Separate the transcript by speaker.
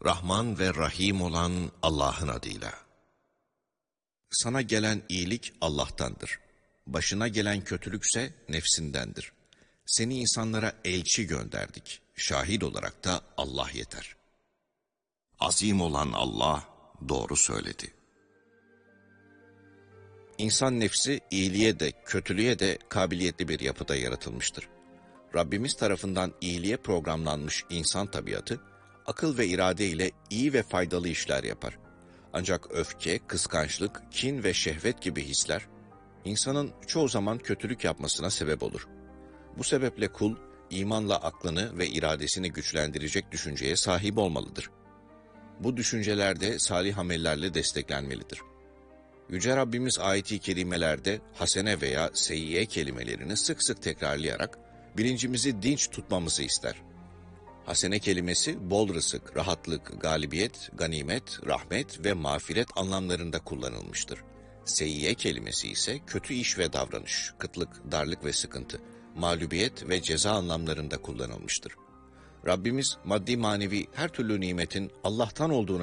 Speaker 1: Rahman ve Rahim olan Allah'ın adıyla. Sana gelen iyilik Allah'tandır. Başına gelen kötülükse nefsindendir. Seni insanlara elçi gönderdik. Şahit olarak da Allah yeter. Azim olan Allah doğru söyledi. İnsan nefsi iyiliğe de kötülüğe de kabiliyetli bir yapıda yaratılmıştır. Rabbimiz tarafından iyiliğe programlanmış insan tabiatı, akıl ve irade ile iyi ve faydalı işler yapar. Ancak öfke, kıskançlık, kin ve şehvet gibi hisler, insanın çoğu zaman kötülük yapmasına sebep olur. Bu sebeple kul, imanla aklını ve iradesini güçlendirecek düşünceye sahip olmalıdır. Bu düşünceler de salih amellerle desteklenmelidir. Yüce Rabbimiz ayet-i kerimelerde hasene veya seyyiye kelimelerini sık sık tekrarlayarak bilincimizi dinç tutmamızı ister. Hasene kelimesi bol rızık, rahatlık, galibiyet, ganimet, rahmet ve mağfiret anlamlarında kullanılmıştır. Seyyiye kelimesi ise kötü iş ve davranış, kıtlık, darlık ve sıkıntı, mağlubiyet ve ceza anlamlarında kullanılmıştır. Rabbimiz maddi manevi her türlü nimetin Allah'tan olduğunu